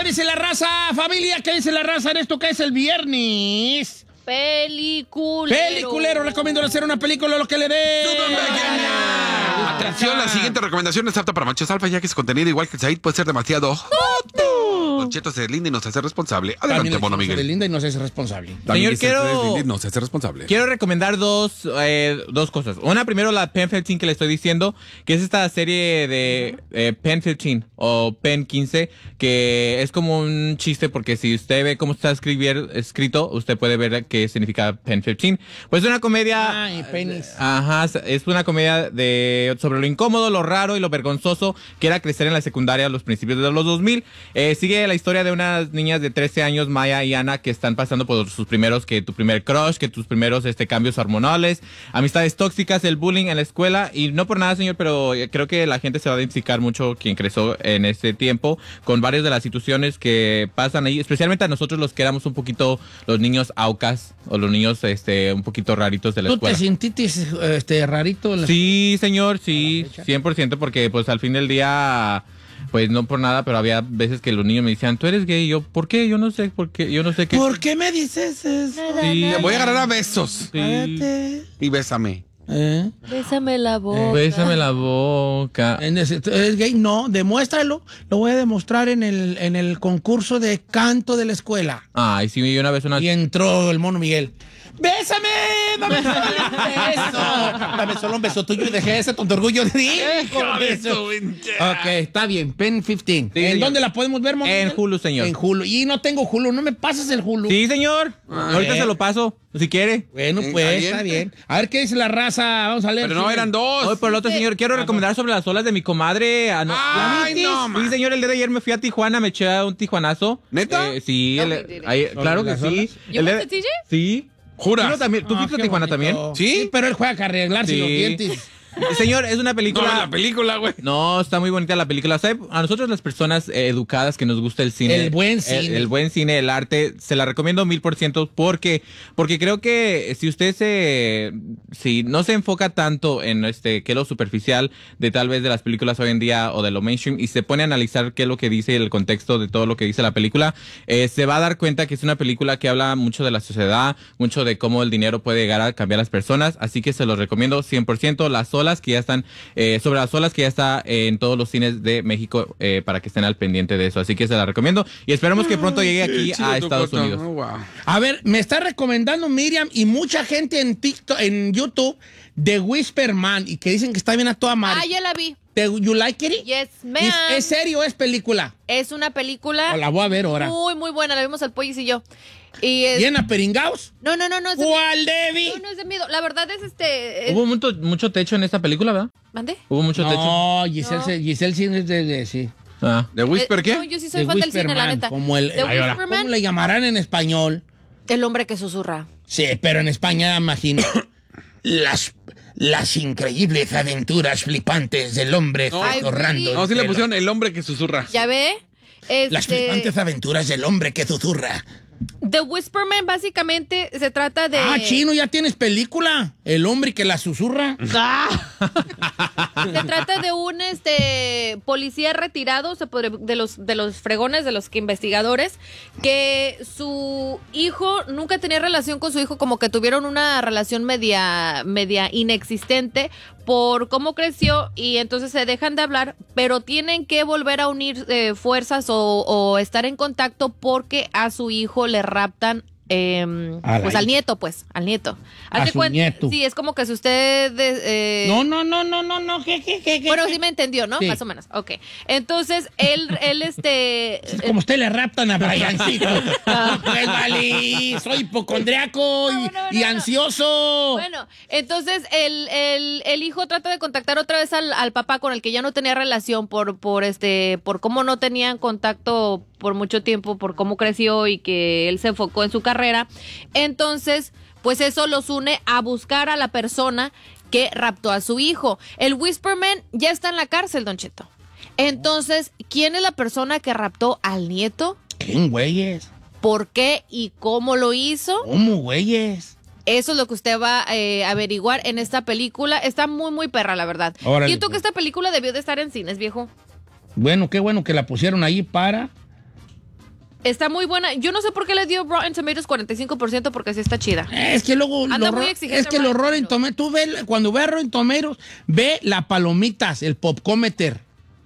dice la raza, familia? ¿Qué dice la raza en esto que es el viernes? Peliculero. Recomiendo hacer una película lo que le dé. Atención, la siguiente recomendación es apta para machos alfa, ya que su contenido, igual que el Said, puede ser demasiado Don Cheto se deslinda y nos hace responsable. Adelante, Mono Miguel. Se deslinda y nos hace responsable. Señor, Nos hace responsable. quiero recomendar dos cosas. Una, primero, la Pen 15 que le estoy diciendo, que es esta serie de Pen 15 o Pen 15, que es como un chiste, porque si usted ve cómo está escrito, usted puede ver qué significa Pen 15. Pues es una comedia... Ay, penis. Ajá, es una comedia sobre lo incómodo, lo raro y lo vergonzoso que era crecer en la secundaria a los principios de los 2000. Sigue la historia de unas niñas de 13 años, Maya y Ana, que están pasando por sus primeros, que tu primer crush, que tus primeros cambios hormonales, amistades tóxicas, el bullying en la escuela. Y no por nada, señor, pero creo que la gente se va a identificar mucho, quien creció en este tiempo, con varias de las situaciones que pasan ahí, especialmente a nosotros los que éramos un poquito los niños aucas o los niños un poquito raritos de la escuela. ¿Tú te sentiste rarito? Sí, señor, sí, 100%, porque pues al fin del día, pues no por nada, pero había veces que los niños me decían, ¿tú eres gay? Y yo, ¿por qué? Yo no sé, yo no sé qué. ¿Por qué me dices eso? Sí, Te voy a agarrar a besos. sí. Y bésame. Bésame la boca. Bésame la boca. ¿Es gay? No, demuéstralo. Lo voy a demostrar en el concurso de canto de la escuela. Ay, sí, y una vez Y entró el Mono Miguel. ¡Bésame! ¡Dame solo un beso! Dame solo un beso tuyo y dejé ese tonto orgullo de ti. Ok, está bien. Pen 15. Sí, ¿En señor. dónde la podemos ver, Mono En Miguel? Hulu, señor. En Hulu. Y no tengo Hulu. ¿No me pasas el Hulu? Sí, señor. Ahorita se lo paso, si quiere. Bueno, pues, está bien. A ver qué dice la raza. Vamos a leer. Pero no, eran dos. Hoy por el otro, señor, quiero recomendar sobre las olas de mi comadre. Ay, no, Sí, man. señor, el día de ayer me fui a Tijuana, me eché un tijuanazo. ¿Neta? Sí, No, mentira. claro que ¿Las sí. olas? ¿You went to TJ? Sí. ¿Juras? ¿Tú fuiste a qué Tijuana bonito. también? ¿Sí? Pero él juega a arreglarse Sí. los dientes. Señor, es una No, película... la película, güey. No, está muy bonita la película. ¿Sabe? A nosotros las personas educadas que nos gusta el cine. El buen cine. El buen cine, el arte, se la recomiendo 1000% porque creo que si usted si no se enfoca tanto en que es lo superficial de tal vez de las películas hoy en día o de lo mainstream y se pone a analizar qué es lo que dice el contexto de todo lo que dice la película, se va a dar cuenta que es una película que habla mucho de la sociedad, mucho de cómo el dinero puede llegar a cambiar a las personas, así que se los recomiendo 100%. Las olas que ya están sobre las olas que ya está en todos los cines de México para que estén al pendiente de eso. Así que se la recomiendo y esperamos que pronto llegue aquí a Estados Unidos. Oh, wow. A ver, me está recomendando Miriam y mucha gente en TikTok, en YouTube, The Whisper Man, y que dicen que está bien a toda madre. Yo la vi. ¿You like it? Yes, ma'am. ¿Es serio o es película? Es una película O la voy a ver ahora. muy, muy buena. La vimos el Pollis y yo. Y ¿Bien a Peringaos? No, es de ¿Cuál, Debbie? No es de miedo. La verdad es Hubo mucho techo en esta película, ¿verdad? ¿Mande? Hubo mucho techo. No, Giselle sí es sí. Ah. ¿De Whisper qué? No, yo sí soy The fan del Whisper cine, la Man, neta. como el... The Ay, ahora, Whisper Man, ¿cómo le llamarán en español? el hombre que susurra. Sí, pero en España imagino. Las increíbles aventuras flipantes del hombre Ay, susurrando. No, sí le pusieron el hombre que susurra. ¿Ya ve? Las flipantes aventuras del hombre que susurra. The Whisper Man básicamente se trata de... Ah, chino, ya tienes película. El hombre que la susurra. Se trata de un policía retirado de los fregones, de los investigadores, que su hijo nunca tenía relación con su hijo, como que tuvieron una relación media inexistente por cómo creció, y entonces se dejan de hablar, pero tienen que volver a unir fuerzas o estar en contacto porque a su hijo le raptan. Pues al nieto. A su nieto. Sí, es como que si usted... No. ¿Qué? Bueno, sí me entendió, ¿no? Sí. Más o menos. Ok. Entonces, él Es como usted le raptan a Briancito. Pues vale, soy hipocondriaco y ansioso. Bueno, entonces el hijo trata de contactar otra vez al papá con el que ya no tenía relación por cómo no tenían contacto por mucho tiempo, por cómo creció y que él se enfocó en su carrera. Entonces, pues eso los une a buscar a la persona que raptó a su hijo. El Whisperman ya está en la cárcel, Don Cheto. Entonces, ¿quién es la persona que raptó al nieto? ¿Quién, güeyes? ¿Por qué y cómo lo hizo? ¿Cómo, güeyes? Eso es lo que usted va a averiguar en esta película. Está muy, muy perra, la verdad. Órale, Siento que pues. esta película debió de estar en cines, viejo. Bueno, qué bueno que la pusieron ahí para Está muy buena. Yo no sé por qué le dio Rotten Tomatoes 45% porque sí está chida. Es que luego Anda muy exigente es que los Rotten Tomatoes, tú ves, cuando ves Rotten Tomatoes, ve las palomitas, el popcometer.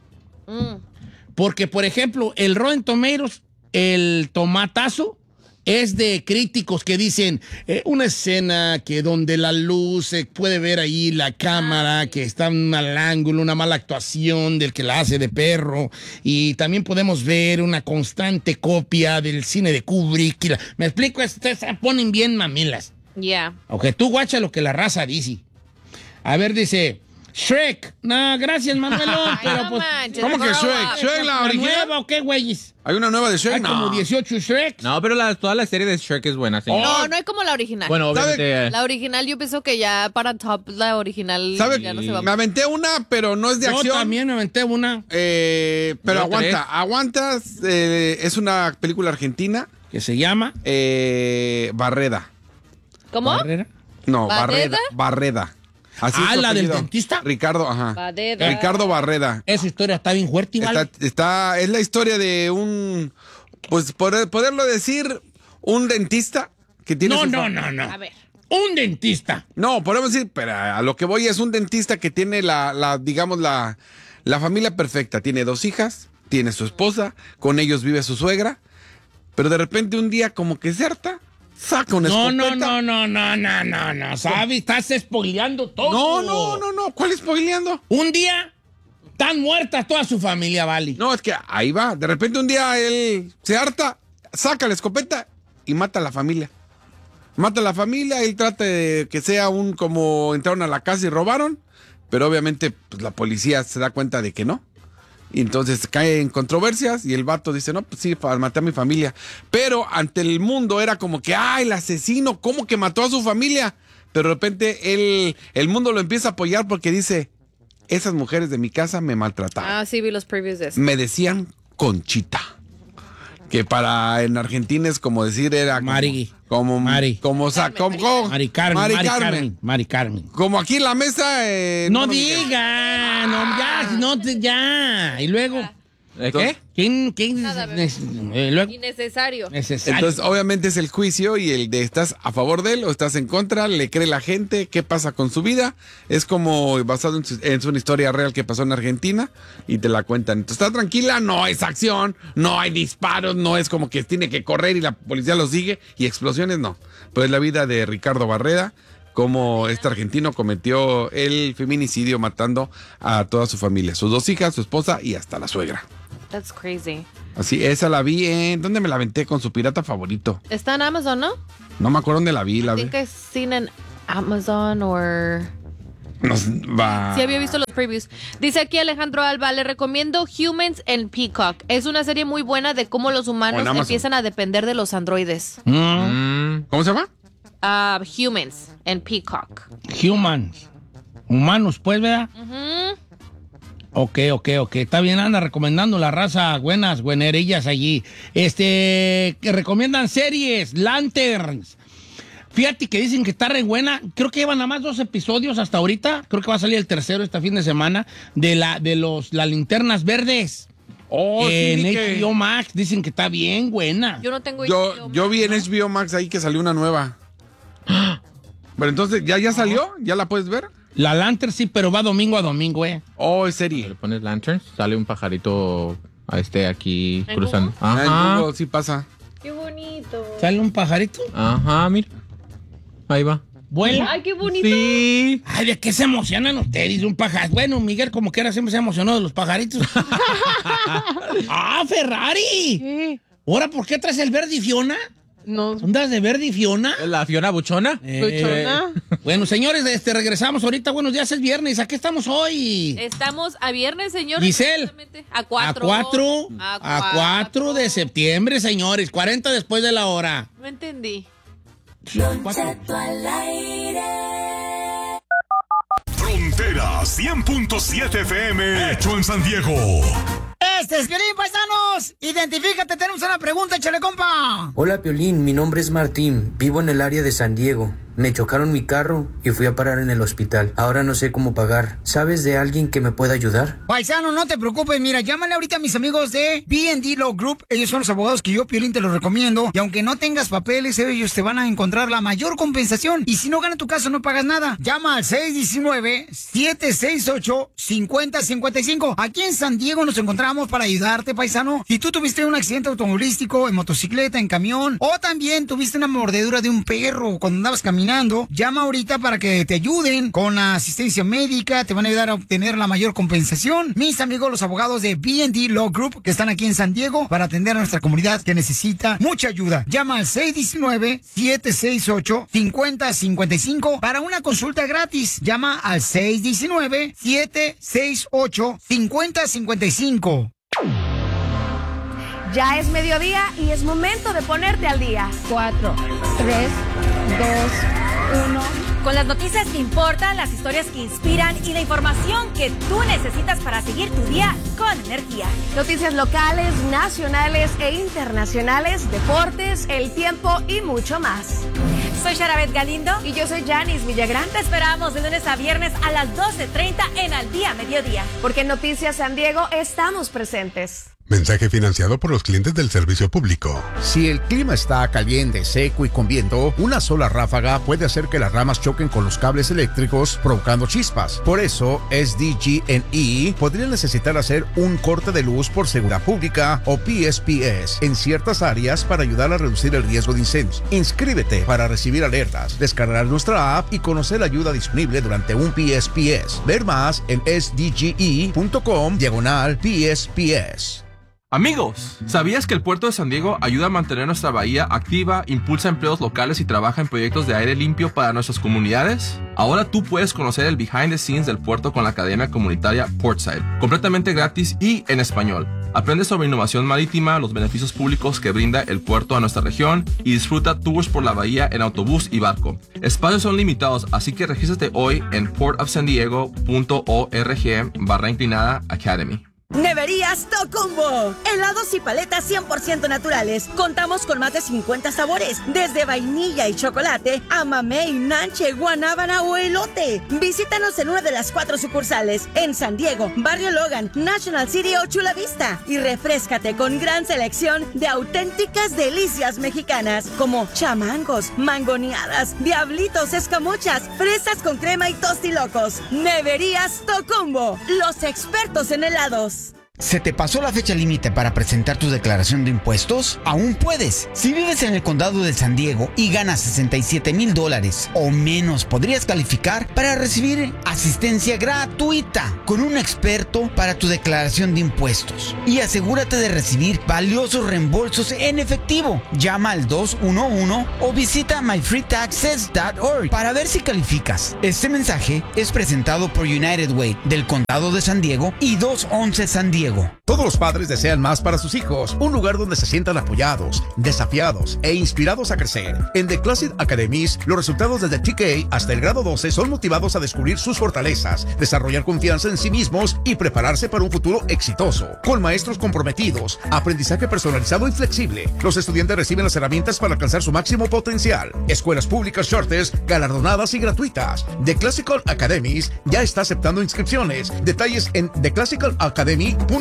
Porque, por ejemplo, el Rotten Tomatoes, el tomatazo, es de críticos que dicen una escena que donde la luz se puede ver ahí la cámara que está en un mal ángulo, una mala actuación del que la hace de perro, y también podemos ver una constante copia del cine de Kubrick. ¿Me explico? Ustedes se ponen bien mamilas. Yeah. Ok, tú guacha lo que la raza dice. A ver, dice Shrek. No, gracias, Manuelón. Pero No pues, manches, ¿Cómo que grow Shrek? up. ¿Shrek la original? ¿nueva o qué, güeyes? ¿Hay una nueva de Shrek? Hay como 18 Shrek. No, pero toda la serie de Shrek es buena, señor. No, no hay como la original. Bueno, obviamente. La original yo pienso que ya para top la original ¿Sabe? ya no se va a... Me aventé una, pero no es de Yo acción. también me aventé una Pero Yo aguanta. Es una película argentina. que se llama Barreda. ¿Cómo? Barrera. No, ¿Barreda? Barreda. Así Ah, es su ¿la del apellido. dentista? Ricardo, ajá. Barreda. Ricardo Barreda. Esa historia está bien fuerte, ¿vale? Es la historia de un, pues poderlo decir, un dentista que tiene No. A ver. Un dentista. No, podemos decir, pero a lo que voy es un dentista que tiene digamos, la familia perfecta. Tiene 2 hijas, tiene su esposa, con ellos vive su suegra, pero de repente un día como que se harta, saca una escopeta. No, ¿sabes? Estás spoileando todo. No, ¿cuál es spoileando? Un día están muertas toda su familia, ¿vale? No, es que ahí va, de repente un día él se harta, saca la escopeta y mata a la familia. Mata a la familia, él trata de que sea como entraron a la casa y robaron, pero obviamente pues, la policía se da cuenta de que no. Y entonces cae en controversias y el vato dice, no, pues sí, maté a mi familia. Pero ante el mundo era como que, el asesino, ¿cómo que mató a su familia? Pero de repente el mundo lo empieza a apoyar porque dice, esas mujeres de mi casa me maltrataban. Ah, sí, vi los previews de eso. Me decían Conchita. Que en Argentina es como decir, era como... Mari. Como... Mari. Como... Mari Carmen. Como aquí en la mesa... No diga, ya. Y luego, ¿Qué? ¿quién? Nada, bebé. Luego, Innecesario. necesario. Entonces, obviamente es el juicio y el de estás a favor de él o estás en contra, le cree la gente, qué pasa con su vida. Es como basado en una historia real que pasó en Argentina y te la cuentan. Entonces, está tranquila, no es acción, no hay disparos, no es como que tiene que correr y la policía lo sigue y explosiones, no. Pues es la vida de Ricardo Barreda, como este argentino cometió el feminicidio matando a toda su familia, sus 2 hijas, su esposa y hasta la suegra. That's crazy. Así, esa la vi ¿dónde me la aventé? Con su pirata favorito. Está en Amazon, ¿no? No me acuerdo dónde la vi. I think I've seen in Amazon or... Va. Sí, había visto los previews. Dice aquí Alejandro Alba, le recomiendo Humans and Peacock. Es una serie muy buena de cómo los humanos En Amazon. empiezan a depender de los androides. ¿Cómo se llama? Humans and Peacock. Humans. Humanos, pues, ¿verdad? Ok. Está bien, anda recomendando la raza buenerillas allí. Que recomiendan series, Lanterns. Fíjate que dicen que está re buena. Creo que llevan nada más 2 episodios hasta ahorita. Creo que va a salir el tercero este fin de semana de las linternas verdes. En HBO Max dicen que está bien buena. Yo no tengo... Yo vi en HBO Max ahí que salió una nueva. Pero entonces, ¿ya salió? ¿Ya la puedes ver? La Lantern sí, pero va domingo a domingo, Oh, es Le serie. pones lanterns, sale un pajarito aquí ¿En cruzando. En Ajá. Google sí pasa. Qué bonito. ¿Sale un pajarito? Ajá, mira. Ahí va. ¿Vuela? Ay, qué bonito. Sí. Ay, ¿de qué se emocionan ustedes? Un pajarito. Bueno, Miguel, como quiera, siempre se emocionó de los pajaritos. ¡Ah, Ferrari! ¿Qué? ¿Ahora por qué traes el verde y Fiona? No. ¿Ondas de verde y Fiona? La Fiona Buchona. Bueno, señores, regresamos ahorita. Buenos días, es viernes. ¿A qué estamos hoy? Estamos a viernes, señor. Giselle. A 4. A 4 de septiembre, señores. 40 después de la hora. No entendí. Frontera 100.7 FM, hecho en San Diego. Este es Piolín, paisanos. voz! ¡Identifícate! Tenemos una pregunta, échale, compa. Hola, Piolín. Mi nombre es Martín. Vivo en el área de San Diego. Me chocaron mi carro y fui a parar en el hospital. Ahora no sé cómo pagar. ¿Sabes de alguien que me pueda ayudar? Paisano, no te preocupes. Mira, llámale ahorita a mis amigos de B&D Law Group. Ellos son los abogados que yo, Piolín, te los recomiendo. Y aunque no tengas papeles, ellos te van a encontrar la mayor compensación. Y si no gana tu caso, no pagas nada. Llama al 619-768-5055. Aquí en San Diego nos encontramos para ayudarte, paisano. Si tú tuviste un accidente automovilístico, en motocicleta, en camión, o también tuviste una mordedura de un perro cuando andabas caminando, llama ahorita para que te ayuden con la asistencia médica, te van a ayudar a obtener la mayor compensación. Mis amigos, los abogados de B&D Law Group, que están aquí en San Diego para atender a nuestra comunidad que necesita mucha ayuda. Llama al 619-768-5055 para una consulta gratis. Llama al 619-768-5055. Ya es mediodía y es momento de ponerte al día. 4, 3, 2, 1. Con las noticias que importan, las historias que inspiran y la información que tú necesitas para seguir tu día con energía. Noticias locales, nacionales e internacionales, deportes, el tiempo y mucho más. Soy Sharabeth Galindo. Y yo soy Janice Villagrán. Te esperamos de lunes a viernes a las 12:30 en Al Día Mediodía. Porque en Noticias San Diego estamos presentes. Mensaje financiado por los clientes del servicio público. Si el clima está caliente, seco y con viento, una sola ráfaga puede hacer que las ramas choquen con los cables eléctricos, provocando chispas. Por eso, SDG&E podría necesitar hacer un corte de luz por seguridad pública o PSPS en ciertas áreas para ayudar a reducir el riesgo de incendios. Inscríbete para recibir alertas, descargar nuestra app y conocer la ayuda disponible durante un PSPS. Ver más en sdge.com/PSPS. Amigos, ¿sabías que el puerto de San Diego ayuda a mantener nuestra bahía activa, impulsa empleos locales y trabaja en proyectos de aire limpio para nuestras comunidades? Ahora tú puedes conocer el behind the scenes del puerto con la Academia Comunitaria Portside, completamente gratis y en español. Aprende sobre innovación marítima, los beneficios públicos que brinda el puerto a nuestra región y disfruta tours por la bahía en autobús y barco. Espacios son limitados, así que regístrate hoy en portofsandiego.org/academy. Neverías Tocumbo. Helados y paletas 100% naturales. Contamos con más de 50 sabores, desde vainilla y chocolate a mamey, nanche, guanábana o elote. Visítanos en una de las 4 sucursales, en San Diego, Barrio Logan, National City o Chula Vista. Y refréscate con gran selección de auténticas delicias mexicanas, como chamangos, mangoneadas, diablitos, escamochas, fresas con crema y tostilocos. Neverías Tocumbo, los expertos en helados. ¿Se te pasó la fecha límite para presentar tu declaración de impuestos? Aún puedes. Si vives en el condado de San Diego y ganas $67,000 o menos, podrías calificar para recibir asistencia gratuita con un experto para tu declaración de impuestos. Y asegúrate de recibir valiosos reembolsos en efectivo. Llama al 211 o visita myfreetaxes.org para ver si calificas. Este mensaje es presentado por United Way del condado de San Diego y 211 San Diego. Todos los padres desean más para sus hijos, un lugar donde se sientan apoyados, desafiados e inspirados a crecer. En The Classic Academies, los resultados desde TK hasta el grado 12 son motivados a descubrir sus fortalezas, desarrollar confianza en sí mismos y prepararse para un futuro exitoso. Con maestros comprometidos, aprendizaje personalizado y flexible, los estudiantes reciben las herramientas para alcanzar su máximo potencial. Escuelas públicas charters, galardonadas y gratuitas. The Classical Academies ya está aceptando inscripciones. Detalles en theclassicalacademy.com.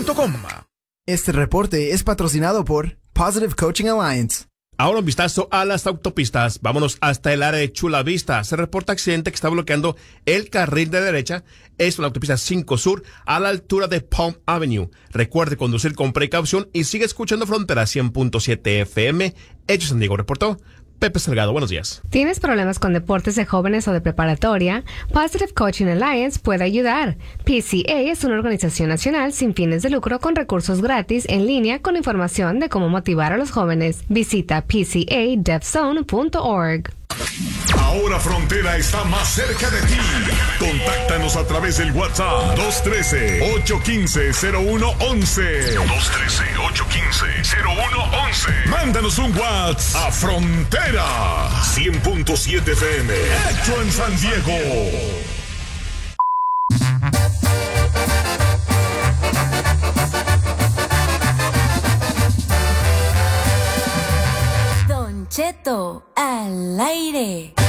Este reporte es patrocinado por Positive Coaching Alliance. Ahora un vistazo a las autopistas. Vámonos hasta el área de Chula Vista. Se reporta accidente que está bloqueando el carril de derecha. Es la autopista 5 Sur a la altura de Palm Avenue. Recuerde conducir con precaución y sigue escuchando Frontera 100.7 FM. Hechos San Diego, reportó Pepe Salgado. Buenos días. ¿Tienes problemas con deportes de jóvenes o de preparatoria? Positive Coaching Alliance puede ayudar. PCA es una organización nacional sin fines de lucro con recursos gratis en línea con información de cómo motivar a los jóvenes. Visita pcadevzone.org. Ahora Frontera está más cerca de ti. Contáctanos a través del WhatsApp 213-815-0111. 213-815-0111. Mándanos un WhatsApp a Frontera 100.7 FM. Hecho en San Diego. Cheto al aire.